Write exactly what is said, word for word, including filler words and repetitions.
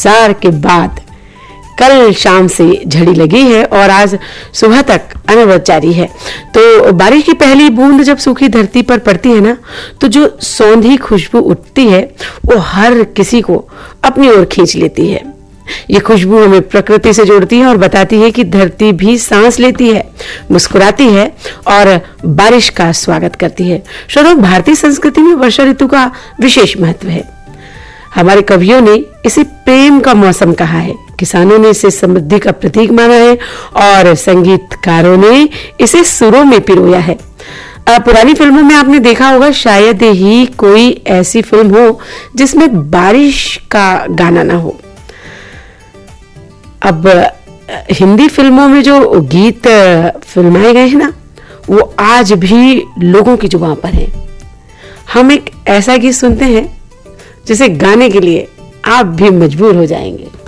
इंतजार के बाद कल शाम से झड़ी लगी है और आज सुबह तक अनवरत जारी है। तो बारिश की पहली बूंद जब सूखी धरती पर पड़ती है ना, तो जो सौंधी खुशबू उठती है वो हर किसी को अपनी ओर खींच लेती है। ये खुशबू हमें प्रकृति से जोड़ती है और बताती है कि धरती भी सांस लेती है, मुस्कुराती है और बारिश का स्वागत करती है। श्रोताओ, भारतीय संस्कृति में वर्षा ऋतु का विशेष महत्व है। हमारे कवियों ने इसे प्रेम का मौसम कहा है, किसानों ने इसे समृद्धि का प्रतीक माना है और संगीतकारों ने इसे सुरों में पिरोया है। पुरानी फिल्मों में आपने देखा होगा, शायद ही कोई ऐसी फिल्म हो जिसमें बारिश का गाना ना हो। अब हिंदी फिल्मों में जो गीत फिल्माए गए हैं ना, वो आज भी लोगों की जुबान पर है। हम एक ऐसा गीत सुनते हैं जिसे गाने के लिए आप भी मजबूर हो जाएंगे।